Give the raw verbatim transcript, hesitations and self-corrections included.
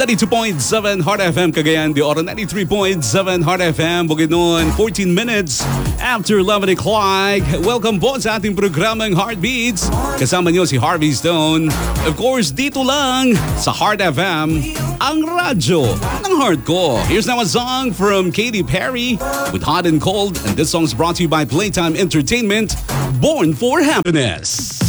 ninety-two point seven Heart F M Cagayan de Oro, ninety-three point seven Heart F M Bukidnon, fourteen minutes after eleven o'clock. Welcome po sa ating programang Heartbeats. Kasama niyo si Harvey Stone. Of course, dito lang sa Heart F M, ang radyo ng heart ko. Here's now a song from Katy Perry with Hot and Cold, and this song's brought to you by Playtime Entertainment, Born for Happiness.